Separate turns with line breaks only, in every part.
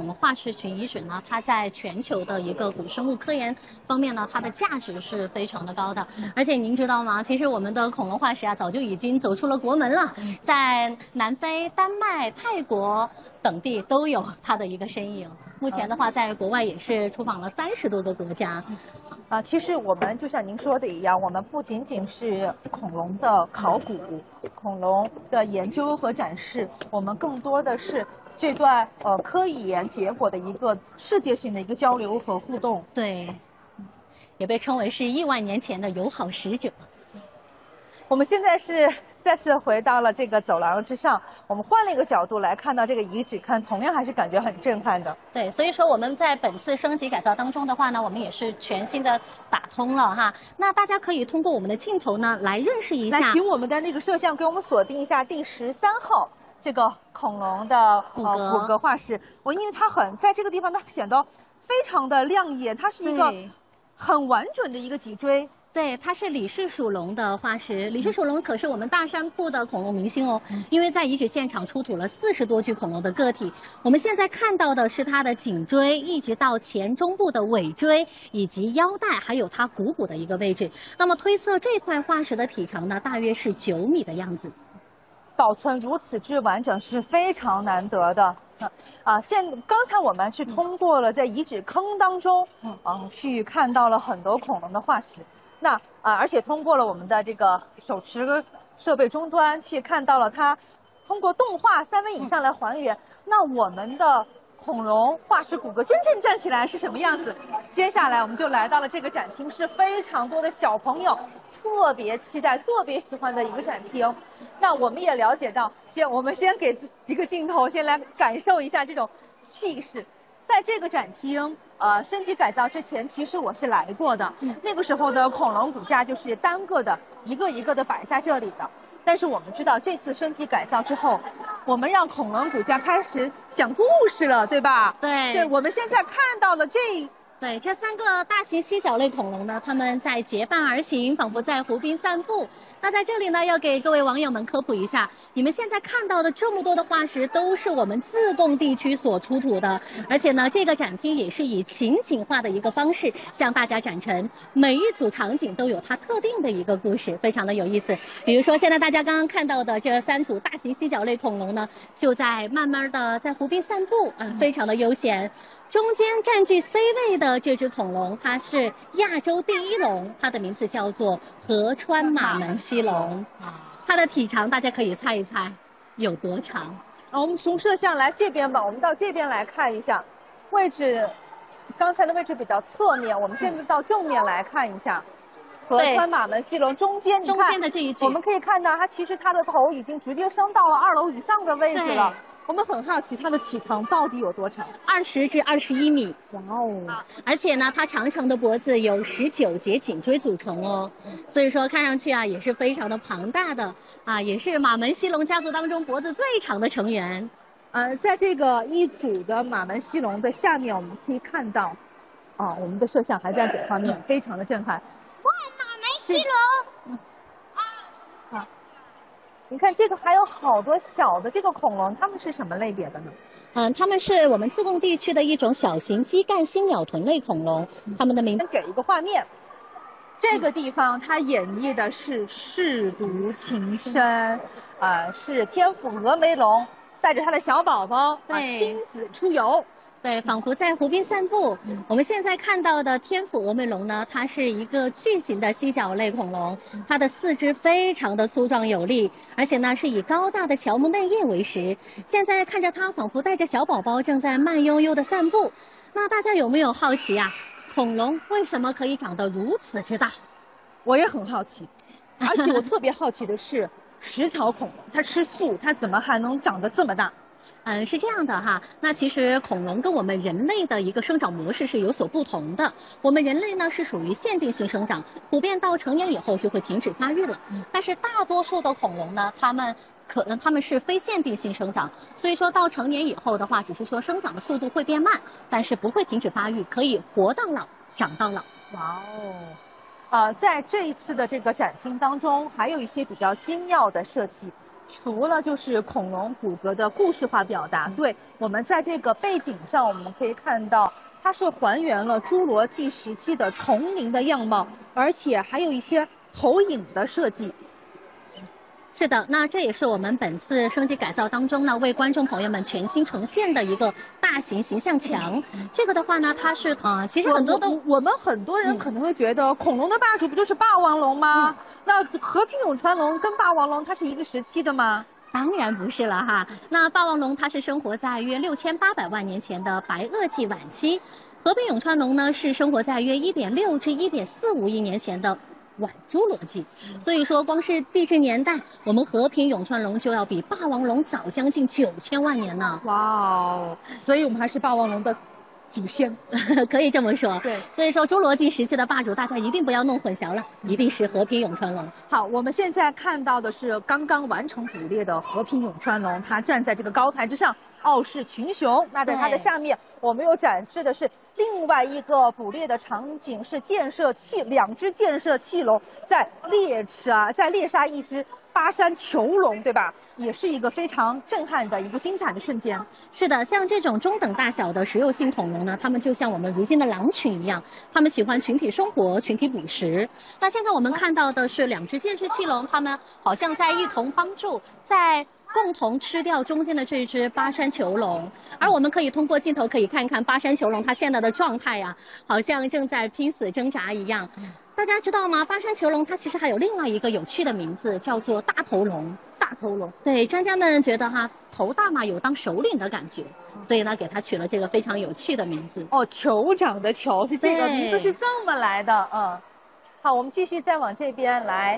恐龙化石群遗址呢，它在全球的一个古生物科研方面呢，它的价值是非常的高的。而且您知道吗？其实我们的恐龙化石啊，早就已经走出了国门了，在南非、丹麦、泰国等地都有它的一个身影。目前的话，在国外也是出访了30多个国家。
其实我们就像您说的一样，我们不仅仅是恐龙的考古、恐龙的研究和展示，我们更多的是这段科研结果的一个世界性的一个交流和互动。
对，也被称为是亿万年前的友好使者。
我们现在是再次回到了这个走廊之上，我们换了一个角度来看到这个遗址，同样还是感觉很震撼的。
对，所以说我们在本次升级改造当中的话呢，我们也是全新的打通了哈。那大家可以通过我们的镜头呢来认识一下。
来，请我们的那个摄像给我们锁定一下第13号这个恐龙的骨骼化石。因为它在这个地方它显得非常的亮眼，它是一个很完整的一个脊椎。
对，它是李氏属龙的化石。李氏属龙可是我们大山铺的恐龙明星哦，因为在遗址现场出土了40多具恐龙的个体。我们现在看到的是它的颈椎，一直到前中部的尾椎，以及腰带，还有它骨骨的一个位置。那么推测这块化石的体长呢，大约是9米的样子。
保存如此之完整是非常难得的。刚才我们是通过了在遗址坑当中，去看到了很多恐龙的化石。而且通过了我们的这个手持设备终端，去看到了它通过动画3维影像来还原。那我们的恐龙化石骨骼真正站起来是什么样子？接下来我们就来到了这个展厅，是非常多的小朋友特别期待、特别喜欢的一个展厅。那我们也了解到，我们先给一个镜头，先来感受一下这种气势。在这个展厅，升级改造之前，其实我是来过的。那个时候的恐龙骨架就是单个的，一个一个的摆在这里的。但是我们知道，这次升级改造之后，我们让恐龙骨架开始讲故事了，对吧？
对，
我们现在看到了这
3个大型犀角类恐龙呢，它们在结伴而行，仿佛在湖滨散步。那在这里呢，要给各位网友们科普一下，你们现在看到的这么多的化石，都是我们自贡地区所出土的。而且呢，这个展厅也是以情景化的一个方式向大家展陈，每一组场景都有它特定的一个故事，非常的有意思。比如说，现在大家刚刚看到的这3组大型犀角类恐龙呢，就在慢慢的在湖滨散步，非常的悠闲。中间占据 C 位的这只恐龙，它是亚洲第1龙，它的名字叫做河川马门溪龙。它的体长大家可以猜一猜有多长？
我们从摄像来这边吧，我们到这边来看一下，位置，刚才的位置比较侧面，我们现在到正面来看一下。河川马门溪龙中间
的这一具，
我们可以看到它其实它的头已经直接升到了2楼以上的位置了。我们很好奇它的体长到底有多长
？20至21米。
哇哦！
而且呢，它长长的脖子由19节颈椎组成哦，所以说看上去啊也是非常的庞大的也是马门溪龙家族当中脖子最长的成员。
在这个一组的马门溪龙的下面，我们可以看到，我们的摄像还在这方面，非常的震撼。
哇，马门溪龙！
你看这个还有好多小的这个恐龙，它们是什么类别的呢？
它们是我们自贡地区的一种小型基干星鸟臀类恐龙，它们的名字。
给一个画面，这个地方它演绎的是舐犊情深，是天府峨眉龙带着它的小宝宝亲子出游。
对，仿佛在湖边散步。我们现在看到的天府峨眉龙呢，它是一个巨型的犀角类恐龙，它的4肢非常的粗壮有力，而且呢是以高大的乔木嫩叶为食。现在看着它，仿佛带着小宝宝正在慢悠悠的散步。那大家有没有好奇恐龙为什么可以长得如此之大？
我也很好奇，而且我特别好奇的是，食草恐龙它吃素，它怎么还能长得这么大？
是这样的哈，那其实恐龙跟我们人类的一个生长模式是有所不同的。我们人类呢是属于限定性生长，普遍到成年以后就会停止发育了。但是大多数的恐龙呢，它们是非限定性生长，所以说到成年以后的话，只是说生长的速度会变慢，但是不会停止发育，可以活到老，长到老。
哇哦！在这一次的这个展厅当中，还有一些比较精妙的设计。 除了就是恐龙骨骼的故事化表达，对，我们在这个背景上我们可以看到，它是还原了侏罗纪时期的丛林的样貌，而且还有一些投影的设计。
是的，那这也是我们本次升级改造当中呢，为观众朋友们全新呈现的一个大型形象墙。这个的话呢，它是其实很多
我们很多人可能会觉得，恐龙的霸主不就是霸王龙吗？那和平永川龙跟霸王龙它是一个时期的吗？
当然不是了哈。那霸王龙它是生活在约6800万年前的白垩纪晚期，和平永川龙呢是生活在约1.6至1.45亿年前的晚侏罗纪。所以说，光是地质年代，我们和平永川龙就要比霸王龙早将近9000万年呢。
哇哦！所以我们还是霸王龙的祖先，
可以这么说。
对，
所以说侏罗纪时期的霸主，大家一定不要弄混淆了，一定是和平永川龙。
好，我们现在看到的是刚刚完成捕猎的和平永川龙，它站在这个高台之上，傲视群雄。那在它的下面，我们又展示的是另外一个捕猎的场景，是2只建设器龙在猎杀一只巴山囚龙，对吧？也是一个非常震撼的一个精彩的瞬间。
是的，像这种中等大小的食肉性恐龙呢，它们就像我们如今的狼群一样，它们喜欢群体生活、群体捕食。那现在我们看到的是2只建设器龙，它们好像在一同帮助，在共同吃掉中间的这只巴山囚龙。而我们可以通过镜头可以看看巴山囚龙它现在的状态啊，好像正在拼死挣扎一样。大家知道吗？巴山囚龙它其实还有另外一个有趣的名字，叫做大头龙。
大头龙，
对，专家们觉得头大嘛，有当首领的感觉，所以呢，给它取了这个非常有趣的名字。
哦，酋长的酋是这个名字是这么来的。好，我们继续再往这边来。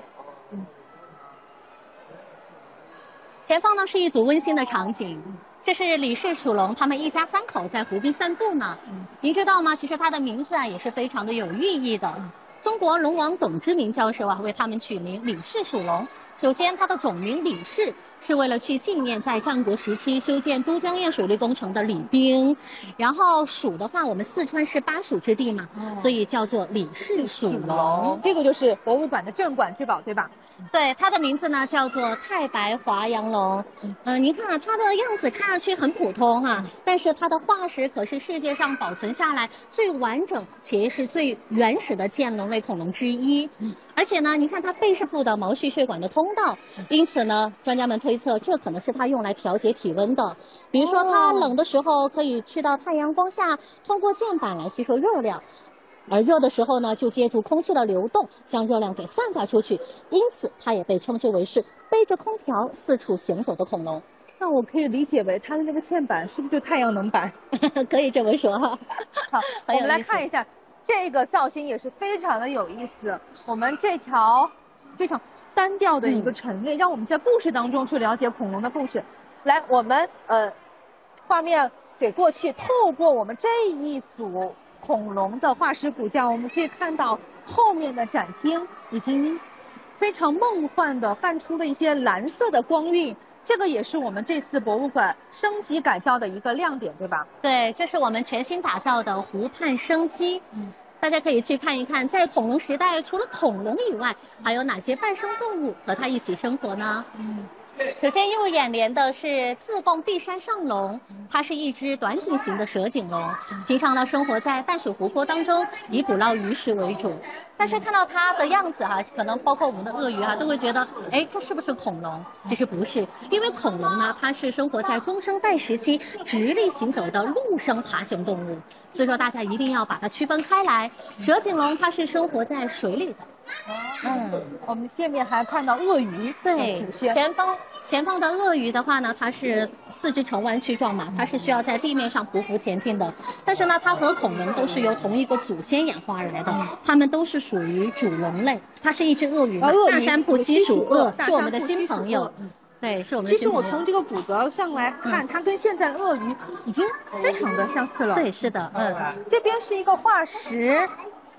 前方呢是一组温馨的场景。这是李氏属龙，他们一家3口在湖边散步呢。您知道吗？其实它的名字也是非常的有寓意的。中国龙王董之明教授为他们取名李氏属龙。首先，它的种名李氏是为了去纪念在战国时期修建都江堰水利工程的李冰。然后蜀的话，我们四川是巴蜀之地嘛，所以叫做李氏属龙。
这个就是博物馆的镇馆之宝，对吧？
对，它的名字呢叫做太白华阳龙。您看它的样子看上去很普通但是它的化石可是世界上保存下来最完整且是最原始的剑龙类恐龙之一。而且呢，你看它背是附的毛细血管的通道，因此呢，专家们推测这可能是它用来调节体温的。比如说它冷的时候可以去到太阳光下，通过剑板来吸收热量。而热的时候呢，就借助空气的流动，将热量给散发出去，因此它也被称之为是背着空调四处行走的恐龙。
那我可以理解为它的那个剑板是不是就太阳能板？
可以这么说
好，我们来看一下这个造型也是非常的有意思。我们这条非常单调的一个陈列，让我们在故事当中去了解恐龙的故事。来，我们画面给过去，透过我们这一组恐龙的化石骨架，我们可以看到后面的展厅已经非常梦幻的泛出了一些蓝色的光晕，这个也是我们这次博物馆升级改造的一个亮点，对吧？
对，这是我们全新打造的湖畔生机。大家可以去看一看，在恐龙时代，除了恐龙以外，还有哪些半生动物和它一起生活呢？首先映入眼帘的是自贡碧山上龙，它是一只短颈型的蛇颈龙，平常呢生活在淡水湖泊当中，以捕捞鱼食为主。但是看到它的样子可能包括我们的鳄鱼都会觉得，这是不是恐龙？其实不是，因为恐龙呢，它是生活在中生代时期直立行走的陆生爬行动物，所以说大家一定要把它区分开来。蛇颈龙它是生活在水里的。
我们下面还看到鳄鱼，
对，前方的鳄鱼的话呢，它是4肢呈弯曲状嘛，它是需要在地面上匍匐前进的。但是呢，它和恐龙都是由同一个祖先演化而来的，它们都是属于主龙类。它是一只鳄鱼，大山铺西属鳄，是我们的新朋友。对，是我们的新朋友。
其实我从这个骨骼上来看，它跟现在的鳄鱼已经非常的相似了。
对，是的，
这边是一个化石。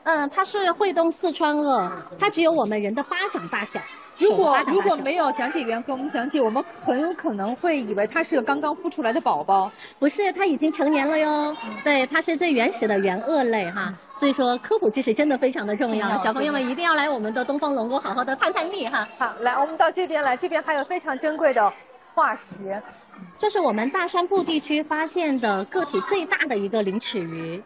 它是会东四川鳄，它只有我们人的巴掌大小。
如
手的巴掌大小
果没有讲解员给我们讲解，我们很有可能会以为它是个刚刚孵出来的宝宝。
不是，它已经成年了哟。对，它是最原始的原鳄类哈。所以说科普知识真的非常的重要，小朋友们一定要来我们的东方龙宫好好的探探秘哈。
好，来，我们到这边来，这边还有非常珍贵的化石。
这是我们大山部地区发现的个体最大的一个鳞齿鱼。